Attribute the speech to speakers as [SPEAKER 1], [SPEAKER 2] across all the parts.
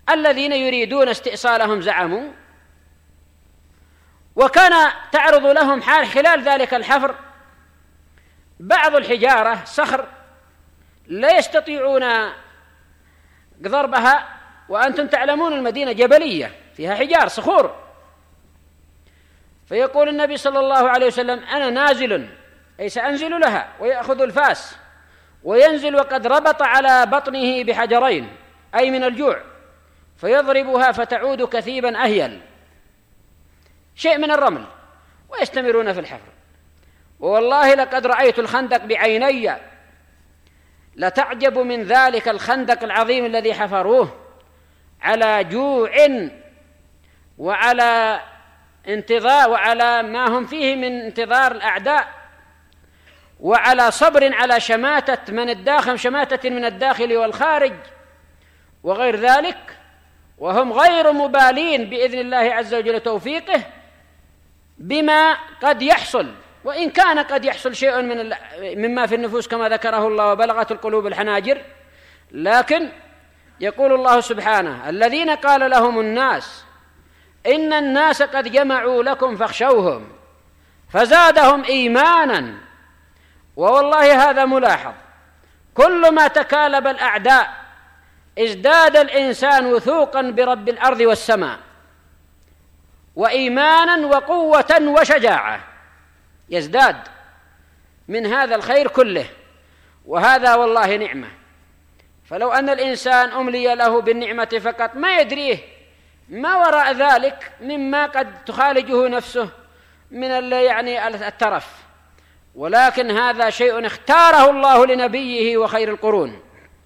[SPEAKER 1] الذين يريدون استئصالهم زعموا، وكان تعرض لهم خلال ذلك الحفر بعض الحجارة صخر لا يستطيعون ضربها، وأنتم تعلمون المدينة جبلية فيها حجار صخور. فيقول النبي صلى الله عليه وسلم: أنا نازل، أي سأنزل لها، ويأخذ الفاس وينزل وقد ربط على بطنه بحجرين، أي من الجوع، فيضربها فتعود كثيبا أهيل، شيء من الرمل، ويستمرون في الحفر. والله لقد رأيت الخندق بعيني، لتعجب من ذلك الخندق العظيم الذي حفروه على جوع وعلى انتظار، وعلى ما هم فيه من انتظار الأعداء، وعلى صبر على شماتة من الداخل والخارج وغير ذلك، وهم غير مبالين بإذن الله عز وجل توفيقه بما قد يحصل، وإن كان قد يحصل شيء مما في النفوس كما ذكره الله: وبلغت القلوب الحناجر. لكن يقول الله سبحانه: الذين قال لهم الناس إن الناس قد جمعوا لكم فاخشوهم فزادهم إيمانا. ووالله هذا ملاحظ، كل ما تكالب الأعداء ازداد الإنسان وثوقا برب الأرض والسماء، وإيمانا وقوة وشجاعة، يزداد من هذا الخير كله، وهذا والله نعمة. فلو أن الإنسان أملي له بالنعمة فقط ما يدريه ما وراء ذلك مما قد تخالجه نفسه من الترف، ولكن هذا شيء اختاره الله لنبيه وخير القرون،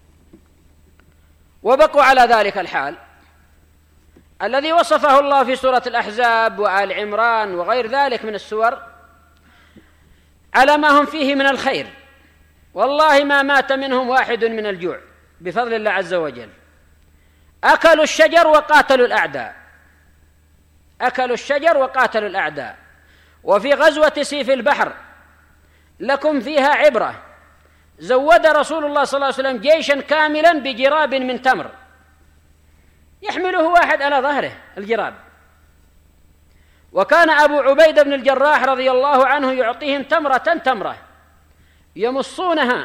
[SPEAKER 1] وبقوا على ذلك الحال الذي وصفه الله في سورة الأحزاب وآل عمران وغير ذلك من السور على ما هم فيه من الخير. والله ما مات منهم واحد من الجوع بفضل الله عز وجل. أكلوا الشجر وقاتلوا الأعداء، أكلوا الشجر وقاتلوا الأعداء. وفي غزوة سيف البحر لكم فيها عبرة، زود رسول الله صلى الله عليه وسلم جيشا كاملا بجراب من تمر، يحمله واحد على ظهره الجراب، وكان أبو عبيدة بن الجراح رضي الله عنه يعطيهم تمرة يمصونها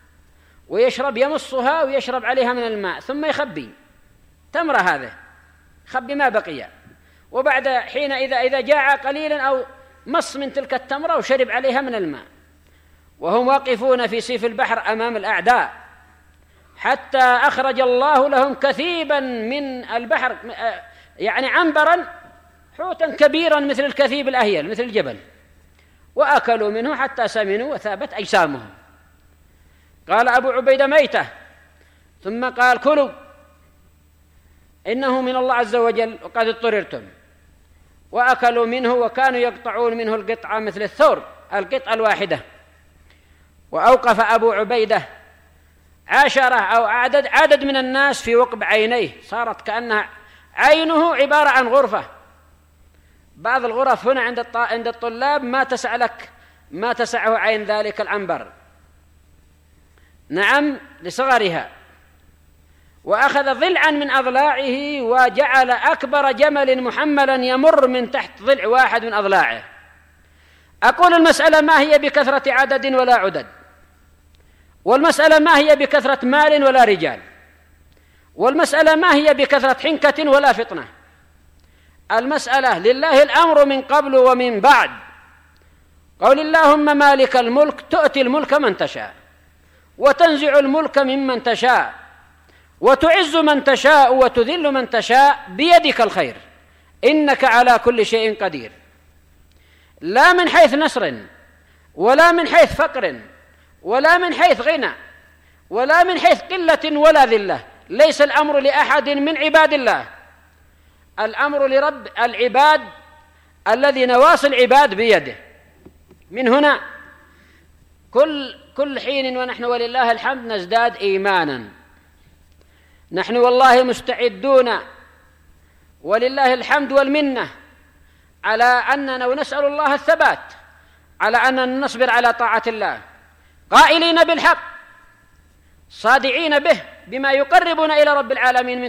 [SPEAKER 1] يمصها ويشرب عليها من الماء، ثم يخبي تمرة هذا، خبي ما بقي، وبعد حين إذا جاع قليلا أو مص من تلك التمرة وشرب عليها من الماء، وهم واقفون في سيف البحر أمام الأعداء، حتى أخرج الله لهم كثيبا من البحر، عنبرا، حوتا كبيرا مثل الكثيب الأهيل مثل الجبل، وأكلوا منه حتى سمنوا وثابت أجسامهم. قال أبو عبيدة: ميتة، ثم قال: كلوا إنه من الله عز وجل وقد اضطررتم. وأكلوا منه، وكانوا يقطعون منه القطعة مثل الثور، القطعة الواحدة. وأوقف أبو عبيدة 10 أو عدد من الناس في وقب عينيه، صارت كأنها عينه عبارة عن غرفة. بعض الغرف هنا عند الطلاب ما تسعه عين ذلك العنبر، نعم، لصغرها. وأخذ ضلعا من أضلاعه وجعل أكبر جمل محملا يمر من تحت ضلع واحد من أضلاعه. أقول المسألة ما هي بكثرة عدد ولا عدد، والمسألة ما هي بكثرة مال ولا رجال، والمسألة ما هي بكثرة حنكة ولا فطنة. المسألة لله الأمر من قبل ومن بعد. قول: اللهم مالك الملك تؤتي الملك من تشاء وتنزع الملك ممن تشاء وتعز من تشاء وتذل من تشاء بيدك الخير إنك على كل شيء قدير. لا من حيث نصر ولا من حيث فقر ولا من حيث غنى ولا من حيث قلة ولا ذلة، ليس الأمر لأحد من عباد الله، الأمر لرب العباد الذي نواصي العباد بيده. من هنا كل حين ونحن ولله الحمد نزداد إيمانا. نحن والله مستعدون ولله الحمد والمنة على أننا، ونسأل الله الثبات على أننا نصبر على طاعة الله، قائلين بالحق، صادعين به بما يقربنا إلى رب العالمين من